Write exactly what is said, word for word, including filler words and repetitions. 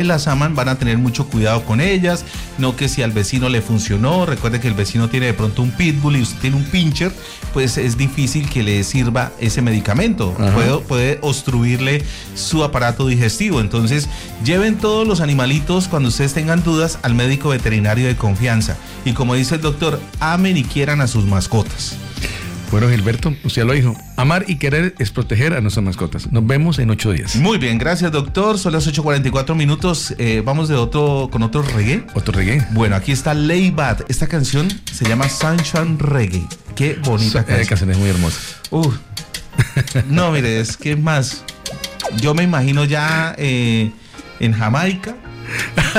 las aman van a tener mucho cuidado con ellas, no que si al vecino le funcionó, recuerde que el vecino tiene de pronto un pitbull y usted tiene un pincher, pues es difícil que le sirva ese medicamento, puede, puede obstruirle su aparato digestivo. Entonces lleven todos los animalitos cuando ustedes tengan dudas al médico veterinario de confianza y como dice el doctor, amen y quieran a sus mascotas. Bueno, Gilberto, usted lo dijo, amar y querer es proteger a nuestras mascotas. Nos vemos en ocho días. Muy bien, gracias doctor, son las ocho cuarenta y cuatro minutos, eh, vamos de otro, con otro reggae. Otro reggae. Bueno, aquí está Laybat, esta canción se llama Sunshine Reggae, qué bonita so, canción. La canción es muy hermosa. Uh, no, mire, es que más, yo me imagino ya eh, en Jamaica,